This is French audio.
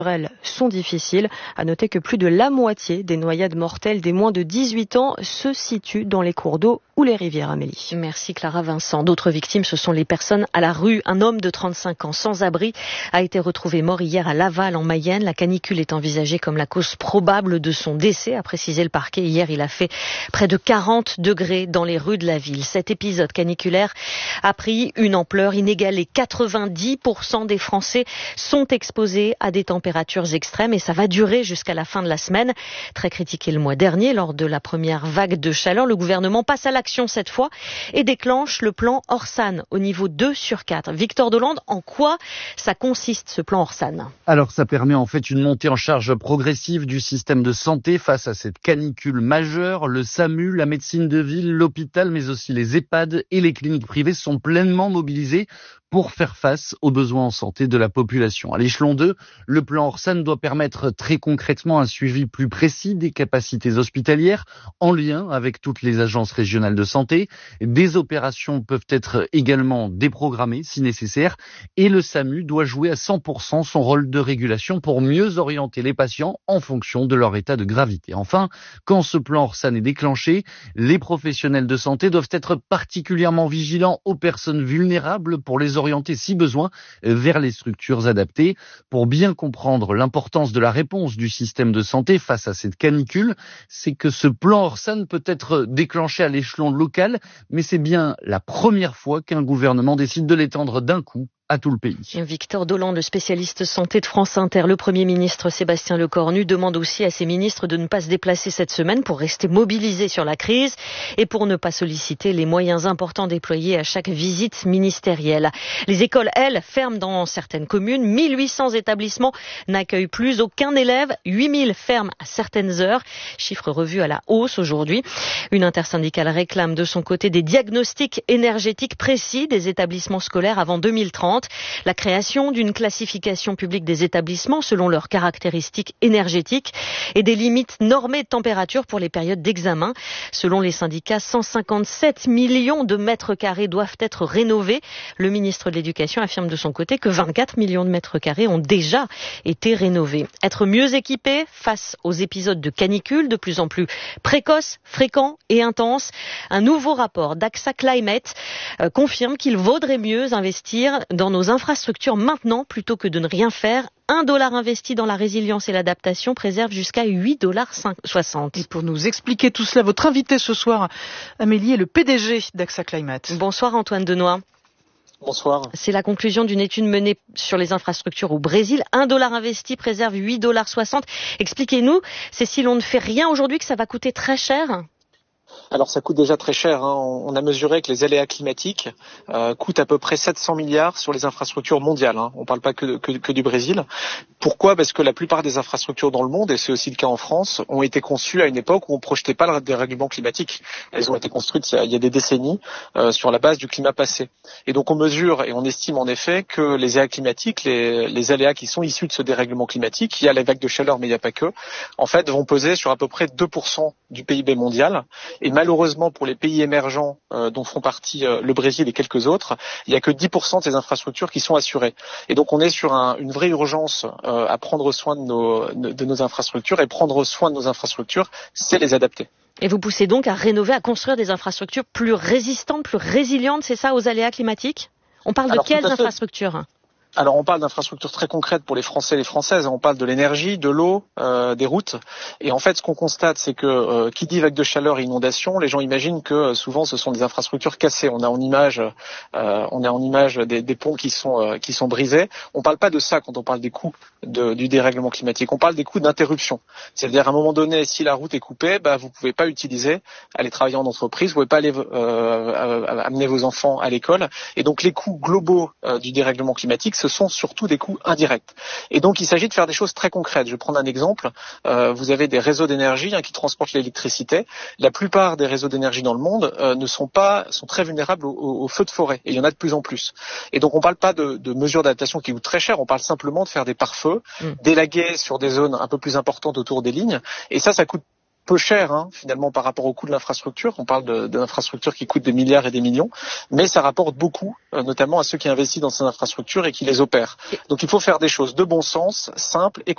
sont difficiles. À noter que plus de la moitié des noyades mortelles des moins de 18 ans se situent dans les cours d'eau ou les rivières, Amélie. Merci Clara Vincent. D'autres victimes, ce sont les personnes à la rue. Un homme de 35 ans sans abri a été retrouvé mort hier à Laval en Mayenne. La canicule est envisagée comme la cause probable de son décès, a précisé le parquet. Hier, il a fait près de 40 degrés dans les rues de la ville. Cet épisode caniculaire a pris une ampleur inégalée. 90% des Français sont exposés à des températures extrêmes et ça va durer jusqu'à la fin de la semaine. Très critiqué le mois dernier lors de la première vague de chaleur, le gouvernement passe à l'action cette fois et déclenche le plan Orsan au niveau 2 sur 4. Victor Dolande, en quoi ça consiste ce plan Orsan ? Alors ça permet en fait une montée en charge progressive du système de santé face à cette canicule majeure. Le SAMU, la médecine de ville, l'hôpital mais aussi les EHPAD et les cliniques privées sont pleinement mobilisés pour faire face aux besoins en santé de la population. À l'échelon 2, le plan Orsan doit permettre très concrètement un suivi plus précis des capacités hospitalières en lien avec toutes les agences régionales de santé. Des opérations peuvent être également déprogrammées si nécessaire et le SAMU doit jouer à 100% son rôle de régulation pour mieux orienter les patients en fonction de leur état de gravité. Enfin, quand ce plan Orsan est déclenché, les professionnels de santé doivent être particulièrement vigilants aux personnes vulnérables pour les orienter si besoin vers les structures adaptées. Pour bien comprendre l'importance de la réponse du système de santé face à cette canicule, c'est que ce plan Orsan peut être déclenché à l'échelon local, mais c'est bien la première fois qu'un gouvernement décide de l'étendre d'un coup à tout le pays. Victor Dolande, le spécialiste santé de France Inter. Le Premier ministre Sébastien Lecornu demande aussi à ses ministres de ne pas se déplacer cette semaine pour rester mobilisés sur la crise et pour ne pas solliciter les moyens importants déployés à chaque visite ministérielle. Les écoles, elles, ferment dans certaines communes. 1800 établissements n'accueillent plus aucun élève. 8000 ferment à certaines heures. Chiffre revu à la hausse aujourd'hui. Une intersyndicale réclame de son côté des diagnostics énergétiques précis des établissements scolaires avant 2030. La création d'une classification publique des établissements selon leurs caractéristiques énergétiques et des limites normées de température pour les périodes d'examen. Selon les syndicats, 157 millions de mètres carrés doivent être rénovés. Le ministre de l'Éducation affirme de son côté que 24 millions de mètres carrés ont déjà été rénovés. Être mieux équipé face aux épisodes de canicule de plus en plus précoces, fréquents et intenses. Un nouveau rapport d'AXA Climate confirme qu'il vaudrait mieux investir dans nos infrastructures maintenant plutôt que de ne rien faire. $1 investi dans la résilience et l'adaptation préserve jusqu'à $8,60. Et pour nous expliquer tout cela, votre invité ce soir, Amélie, est le PDG d'AXA Climate. Bonsoir Antoine Denoy. Bonsoir. C'est la conclusion d'une étude menée sur les infrastructures au Brésil. $1 investi préserve $8,60. Expliquez-nous, c'est si l'on ne fait rien aujourd'hui que ça va coûter très cher ? Alors ça coûte déjà très cher. On a mesuré que les aléas climatiques coûtent à peu près 700 milliards sur les infrastructures mondiales. On ne parle pas que du Brésil. Pourquoi ? Parce que la plupart des infrastructures dans le monde, et c'est aussi le cas en France, ont été conçues à une époque où on ne projetait pas le dérèglement climatique. Elles ont été construites il y a des décennies sur la base du climat passé. Et donc on mesure et on estime en effet que les aléas climatiques, les aléas qui sont issus de ce dérèglement climatique, il y a les vagues de chaleur mais il n'y a pas que, en fait vont peser sur à peu près 2% du PIB mondial. Et malheureusement, pour les pays émergents dont font partie le Brésil et quelques autres, il n'y a que 10% de ces infrastructures qui sont assurées. Et donc, on est sur une vraie urgence à prendre soin de nos infrastructures. Et prendre soin de nos infrastructures, c'est les adapter. Et vous poussez donc à rénover, à construire des infrastructures plus résistantes, plus résilientes, c'est ça, aux aléas climatiques ? On parle de quelles infrastructures ? Alors on parle d'infrastructures très concrètes pour les Français et les Françaises. On parle de l'énergie, de l'eau, des routes. Et en fait, ce qu'on constate, c'est que qui dit vague de chaleur et inondation, les gens imaginent que souvent ce sont des infrastructures cassées. On a en image des ponts qui sont brisés. On parle pas de ça quand on parle des coûts du dérèglement climatique. On parle des coûts d'interruption. C'est-à-dire à un moment donné, si la route est coupée, vous pouvez pas aller travailler en entreprise, vous pouvez pas aller amener vos enfants à l'école. Et donc les coûts globaux du dérèglement climatique, ce sont surtout des coûts indirects. Et donc, il s'agit de faire des choses très concrètes. Je vais prendre un exemple. Vous avez des réseaux d'énergie qui transportent l'électricité. La plupart des réseaux d'énergie dans le monde sont très vulnérables aux feux de forêt. Et il y en a de plus en plus. Et donc, on ne parle pas de mesures d'adaptation qui coûtent très cher. On parle simplement de faire des pare-feux, d'élaguer sur des zones un peu plus importantes autour des lignes. Et ça coûte peu cher finalement par rapport au coût de l'infrastructure. On parle d'infrastructures qui coûtent des milliards et des millions, mais ça rapporte beaucoup, notamment à ceux qui investissent dans ces infrastructures et qui les opèrent. Donc il faut faire des choses de bon sens, simples et